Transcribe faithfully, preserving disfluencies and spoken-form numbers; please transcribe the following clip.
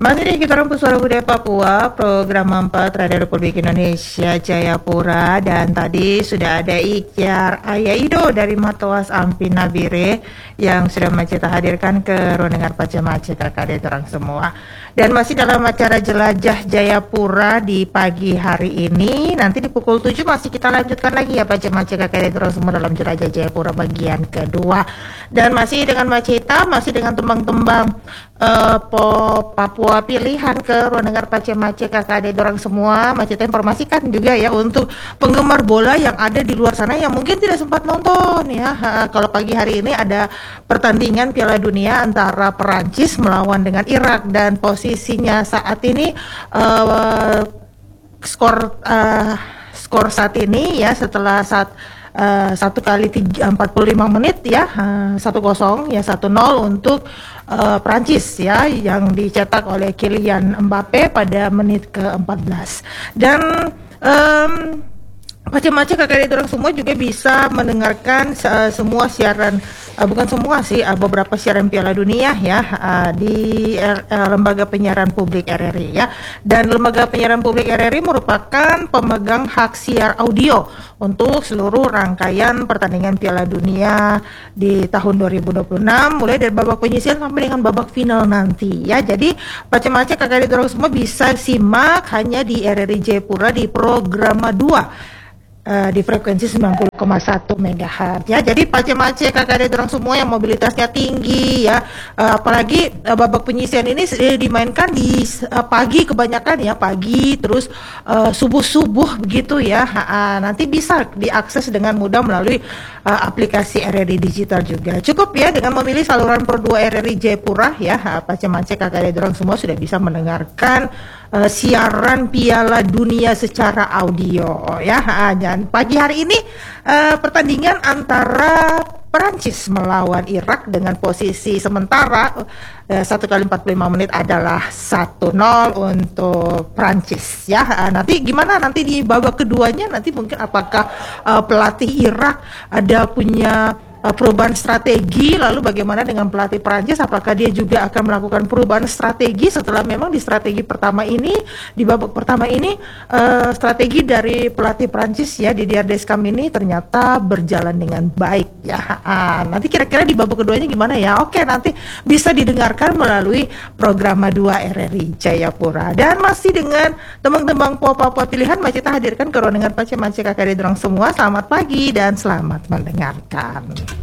Masih di kita Rumput Suara Budaya Papua, program empat Radio Republik Indonesia Jayapura. Dan tadi sudah ada Ikyar Ayaido dari Matoas Ampin Nabire yang sudah Maceta hadirkan ke Rondengar Pacemace kakak orang semua. Dan masih dalam acara Jelajah Jayapura di pagi hari ini. Nanti di pukul tujuh masih kita lanjutkan lagi ya Pacemace kakak orang semua dalam Jelajah Jayapura bagian kedua. Dan masih dengan Maceta, masih dengan tembang-tembang uh, pop Papua pilihan ke Rondengar Pacemace kakak adik orang semua. Maceta informasikan juga ya untuk penggemar bola yang ada di luar sana yang mungkin tidak sempat nonton ya. Ha, kalau pagi hari ini ada pertandingan Piala Dunia antara Perancis melawan dengan Irak dan posisinya saat ini uh, skor uh, skor saat ini ya setelah saat Uh, satu kali tiga, empat puluh lima menit ya uh, satu kosong ya satu nol untuk uh, Prancis ya yang dicetak oleh Kylian Mbappe pada menit ke empat belas. Dan um, Pacemace kakak orang semua juga bisa mendengarkan uh, semua siaran uh, bukan semua sih uh, beberapa siaran Piala Dunia ya uh, di uh, Lembaga Penyiaran Publik R R I ya. Dan Lembaga Penyiaran Publik R R I merupakan pemegang hak siar audio untuk seluruh rangkaian pertandingan Piala Dunia di tahun dua ribu dua puluh enam mulai dari babak penyisihan sampai dengan babak final nanti ya. Jadi Pacemace kakak orang semua bisa simak hanya di R R I Jayapura di program dua Uh, di frekuensi sembilan puluh koma satu megahertz ya. Jadi Pacemace kakak orang semua yang mobilitasnya tinggi ya, uh, apalagi uh, babak penyisian ini uh, dimainkan di uh, pagi kebanyakan ya, pagi terus uh, subuh-subuh begitu ya. Uh, nanti bisa diakses dengan mudah melalui uh, aplikasi R R I digital juga. Cukup ya dengan memilih saluran Pro dua R R I Jayapura ya. Uh, Pacemace kakak orang semua sudah bisa mendengarkan uh, siaran Piala Dunia secara audio ya. Uh, dan pagi hari ini uh, pertandingan antara Perancis melawan Irak dengan posisi sementara uh, satu kali empat puluh lima menit adalah satu nol untuk Perancis ya. Uh, nanti gimana nanti di babak keduanya nanti mungkin apakah uh, pelatih Irak ada punya perubahan strategi, lalu bagaimana dengan pelatih Perancis, apakah dia juga akan melakukan perubahan strategi setelah memang di strategi pertama ini, di babak pertama ini uh, strategi dari pelatih Perancis ya Didier Deschamps ini ternyata berjalan dengan baik ya. Uh, nanti kira-kira di babak keduanya gimana ya? Oke, nanti bisa didengarkan melalui program dua R R I Jayapura. Dan masih dengan tembang-tembang pop-pop pilihan Maceta hadirkan ke Rondengar Pacemace kakak orang semua. Selamat pagi dan selamat mendengarkan.